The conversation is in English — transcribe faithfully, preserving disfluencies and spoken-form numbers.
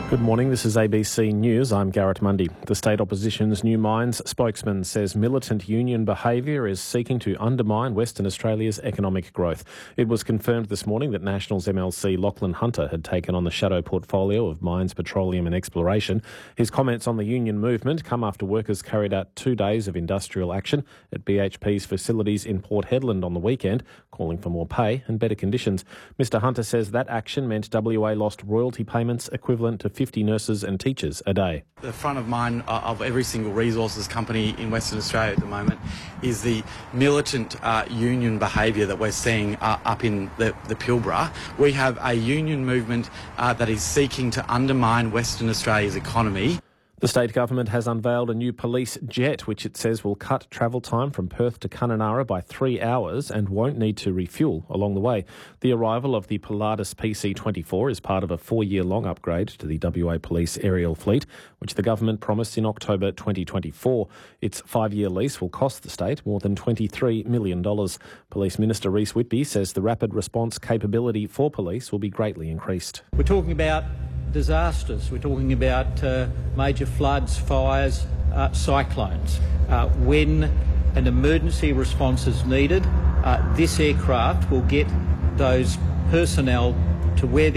Good morning, this is A B C News. I'm Garrett Mundy. The state opposition's New Minds spokesman says militant union behaviour is seeking to undermine Western Australia's economic growth. It was confirmed this morning that Nationals M L C Lachlan Hunter had taken on the shadow portfolio of Mines, Petroleum and Exploration. His comments on the union movement come after workers carried out two days of industrial action at B H P's facilities in Port Hedland on the weekend, calling for more pay and better conditions. Mister Hunter says that action meant W A lost royalty payments equivalent to fifty nurses and teachers a day. The front of mind of every single resources company in Western Australia at the moment is the militant uh, union behaviour that we're seeing uh, up in the, the Pilbara. We have a union movement uh, that is seeking to undermine Western Australia's economy. The state government has unveiled a new police jet, which it says will cut travel time from Perth to Kununurra by three hours and won't need to refuel along the way. The arrival of the Pilatus P C twenty-four is part of a four-year-long upgrade to the W A Police aerial fleet, which the government promised in October twenty twenty-four. Its five-year lease will cost the state more than twenty-three million dollars. Police Minister Rhys Whitby says the rapid response capability for police will be greatly increased. We're talking about disasters. We're talking about uh, major floods, fires, uh, cyclones. Uh, when an emergency response is needed, uh, this aircraft will get those personnel to where